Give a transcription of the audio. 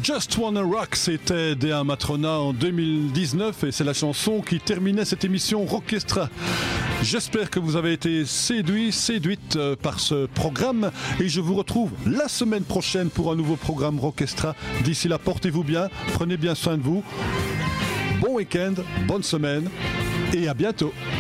Just Wanna Rock, c'était Dea Matrona en 2019 et c'est la chanson qui terminait cette émission Rockestra. J'espère que vous avez été séduite par ce programme et je vous retrouve la semaine prochaine pour un nouveau programme Rockestra. D'ici là, portez-vous bien, prenez bien soin de vous. Bon week-end, bonne semaine et à bientôt.